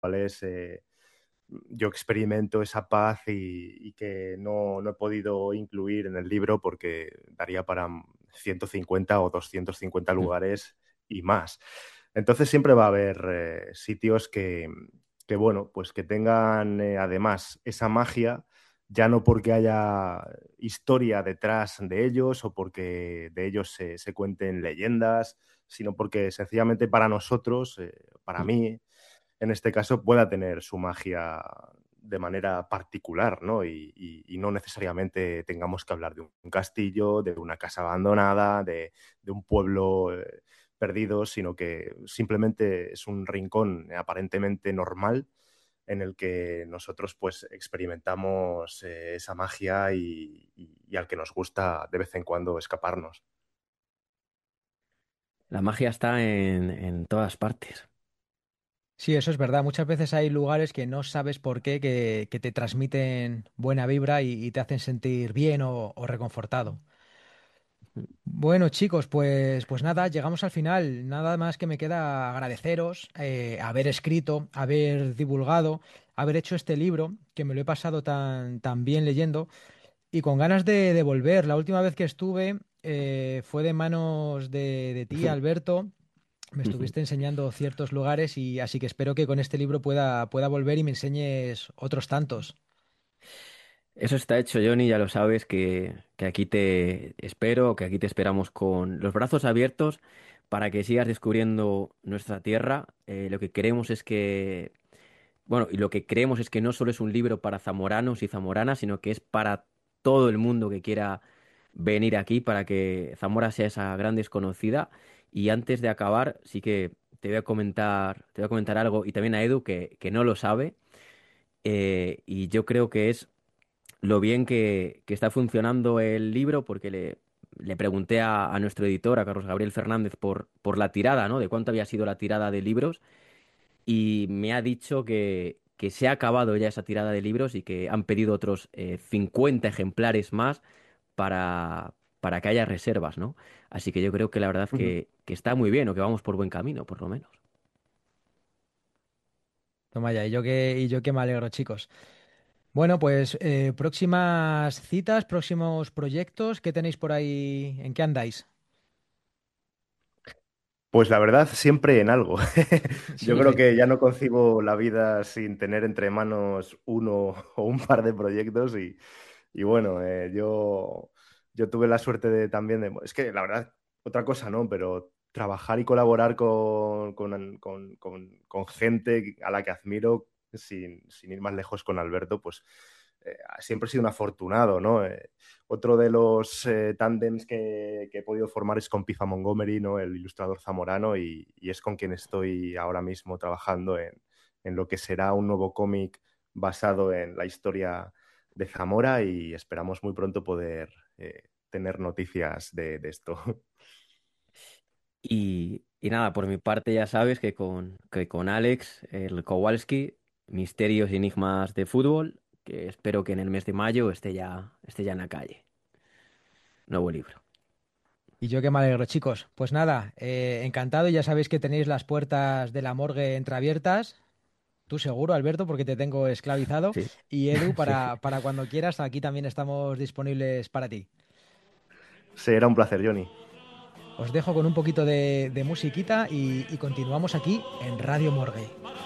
cuales yo experimento esa paz y que no he podido incluir en el libro porque daría para 150 o 250 Mm. lugares y más. Entonces siempre va a haber sitios que, bueno, pues que tengan además esa magia, ya no porque haya historia detrás de ellos o porque de ellos se cuenten leyendas, sino porque sencillamente para nosotros, para mí, en este caso, pueda tener su magia de manera particular, ¿no? Y no necesariamente tengamos que hablar de un castillo, de una casa abandonada, de un pueblo perdido, sino que simplemente es un rincón aparentemente normal en el que nosotros pues experimentamos esa magia y al que nos gusta de vez en cuando escaparnos. La magia está en todas partes. Sí, eso es verdad. Muchas veces hay lugares que no sabes por qué, que te transmiten buena vibra y te hacen sentir bien o reconfortado. Bueno, chicos, pues nada, llegamos al final. Nada más que me queda agradeceros haber escrito, haber divulgado, haber hecho este libro, que me lo he pasado tan bien leyendo y con ganas de volver. La última vez que estuve fue de manos de ti, Alberto. Me estuviste enseñando ciertos lugares y así que espero que con este libro pueda volver y me enseñes otros tantos. Eso está hecho, Johnny, ya lo sabes, que aquí te espero, que aquí te esperamos con los brazos abiertos para que sigas descubriendo nuestra tierra. Lo que queremos es que, bueno, y lo que creemos es que no solo es un libro para zamoranos y zamoranas, sino que es para todo el mundo que quiera venir aquí para que Zamora sea esa gran desconocida. Y antes de acabar, sí que te voy a comentar algo, y también a Edu, que no lo sabe, y yo creo que es lo bien que está funcionando el libro, porque le pregunté a nuestro editor, a Carlos Gabriel Fernández, por la tirada, ¿no? De cuánto había sido la tirada de libros, y me ha dicho que se ha acabado ya esa tirada de libros y que han pedido otros 50 ejemplares más para que haya reservas, ¿no? Así que yo creo que la verdad que está muy bien, o que vamos por buen camino, por lo menos. Toma ya, y yo que me alegro, chicos. Bueno, pues próximas citas, próximos proyectos, ¿qué tenéis por ahí? ¿En qué andáis? Pues la verdad, siempre en algo. Yo creo Siempre. que ya no concibo la vida sin tener entre manos uno o un par de proyectos y bueno, yo tuve la suerte de también de... Es que la verdad, otra cosa no, pero trabajar y colaborar con gente a la que admiro, sin ir más lejos con Alberto, pues siempre he sido un afortunado, ¿no? Otro de los tándems que he podido formar es con Pifa Montgomery, ¿no? El ilustrador zamorano, y es con quien estoy ahora mismo trabajando en lo que será un nuevo cómic basado en la historia de Zamora y esperamos muy pronto poder tener noticias de esto. Y nada, por mi parte ya sabes que con Alex, el Kowalski, Misterios y Enigmas de Fútbol, que espero que en el mes de mayo esté ya en la calle. Nuevo libro. Y yo que me alegro, chicos. Pues nada, encantado. Ya sabéis que tenéis las puertas de la morgue entreabiertas. Tú seguro, Alberto, porque te tengo esclavizado. Sí, Y Edu, sí. para cuando quieras, aquí también estamos disponibles para ti. Será un placer, Johnny. Os dejo con un poquito de musiquita y continuamos aquí en Radio Morgue.